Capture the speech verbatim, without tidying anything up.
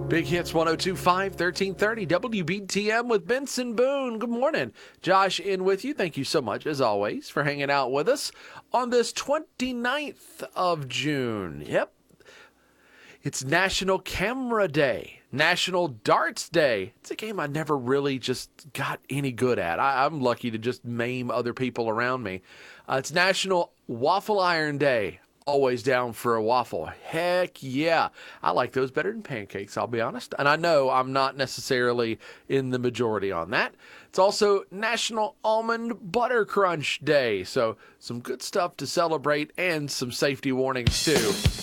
Big Hits one oh two point five, thirteen thirty W B T M with Benson Boone. Good morning. Josh in with you. Thank you so much, as always, for hanging out with us on this twenty-ninth of June. Yep. It's National Camera Day, National Darts Day. It's a game I never really just got any good at. I, I'm lucky to just maim other people around me. Uh, it's National Waffle Iron Day. Always down for a waffle. Heck yeah. I like those better than pancakes, I'll be honest. And I know I'm not necessarily in the majority on that. It's also National Almond Butter Crunch Day. So some good stuff to celebrate and some safety warnings too.